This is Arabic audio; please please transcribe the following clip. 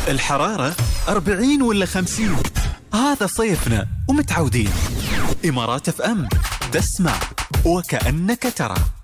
الحرارة 40 ولا 50، هذا صيفنا ومتعودين. إمارات اف ام، تسمع وكأنك ترى.